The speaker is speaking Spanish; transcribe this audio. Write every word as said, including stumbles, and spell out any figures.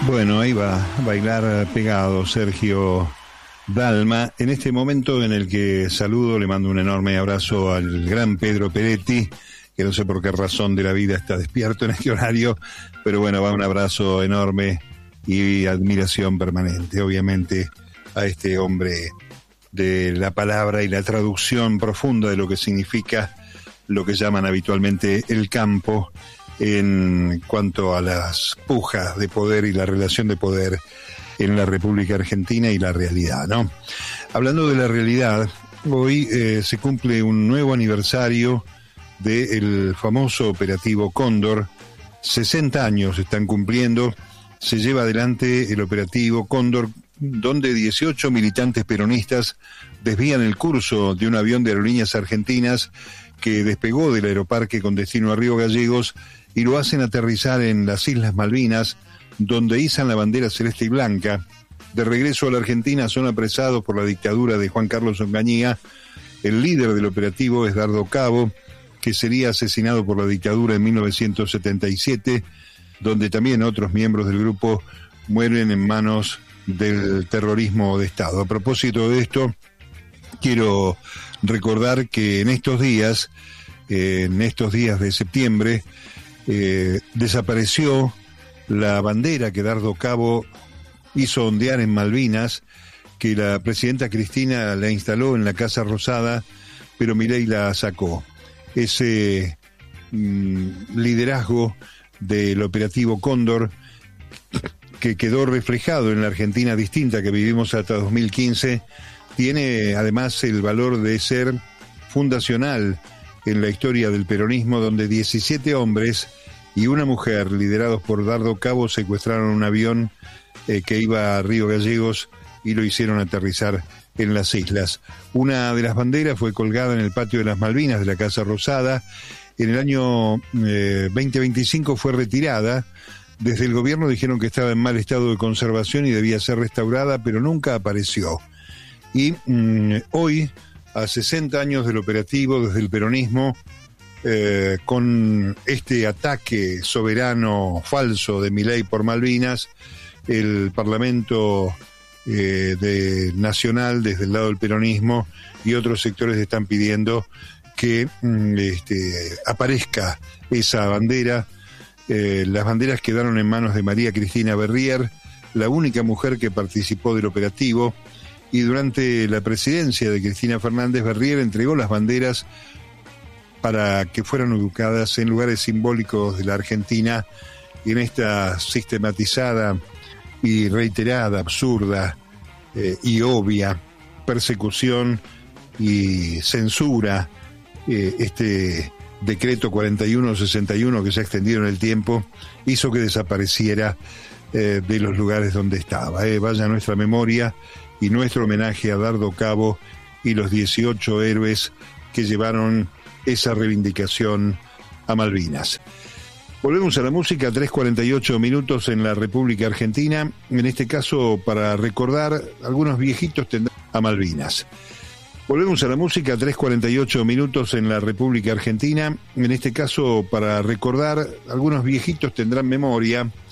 Bueno, ahí va a bailar pegado Sergio Dalma, en este momento en el que saludo, le mando un enorme abrazo al gran Pedro Peretti, que no sé por qué razón de la vida está despierto en este horario, pero bueno, va un abrazo enorme y admiración permanente, obviamente, a este hombre de la palabra y la traducción profunda de lo que significa lo que llaman habitualmente el campo, en cuanto a las pujas de poder y la relación de poder en la República Argentina y la realidad, ¿no? Hablando de la realidad, hoy eh, se cumple un nuevo aniversario del famoso operativo Cóndor. sesenta años están cumpliendo. Se lleva adelante el operativo Cóndor, donde dieciocho militantes peronistas desvían el curso de un avión de Aerolíneas Argentinas que despegó del aeroparque con destino a Río Gallegos y lo hacen aterrizar en las Islas Malvinas, donde izan la bandera celeste y blanca. De regreso a la Argentina son apresados por la dictadura de Juan Carlos Onganía. El líder del operativo es Dardo Cabo, que sería asesinado por la dictadura en mil novecientos setenta y siete, donde también otros miembros del grupo mueren en manos del terrorismo de Estado. A propósito de esto, quiero recordar que en estos días, eh, en estos días de septiembre, eh, desapareció la bandera que Dardo Cabo hizo ondear en Malvinas, que la presidenta Cristina la instaló en la Casa Rosada, pero Milei la sacó. Ese mm, liderazgo del operativo Cóndor, que quedó reflejado en la Argentina distinta que vivimos hasta dos mil quince, tiene además el valor de ser fundacional en la historia del peronismo, donde diecisiete hombres y una mujer, liderados por Dardo Cabo, secuestraron un avión eh, que iba a Río Gallegos y lo hicieron aterrizar en las islas. Una de las banderas fue colgada en el patio de las Malvinas de la Casa Rosada. En el año eh, veinte veinticinco fue retirada. Desde el gobierno dijeron que estaba en mal estado de conservación y debía ser restaurada, pero nunca apareció. Y mmm, hoy, a sesenta años del operativo, desde el peronismo, eh, con este ataque soberano falso de Milei por Malvinas, el Parlamento eh, de Nacional, desde el lado del peronismo, y otros sectores están pidiendo que mmm, este, aparezca esa bandera. Eh, las banderas quedaron en manos de María Cristina Berrier, la única mujer que participó del operativo, y durante la presidencia de Cristina Fernández, Berrier entregó las banderas para que fueran ubicadas en lugares simbólicos de la Argentina, y en esta sistematizada y reiterada, absurda eh, y obvia persecución y censura, eh, este decreto cuarenta y uno sesenta y uno que se ha extendido en el tiempo, hizo que desapareciera eh, de los lugares donde estaba. Eh. Vaya nuestra memoria y nuestro homenaje a Dardo Cabo y los dieciocho héroes que llevaron esa reivindicación a Malvinas. Volvemos a la música, tres cuarenta y ocho minutos en la República Argentina, en este caso para recordar, algunos viejitos tendrán a Malvinas. Volvemos a la música, tres cuarenta y ocho minutos en la República Argentina, en este caso para recordar, algunos viejitos tendrán memoria.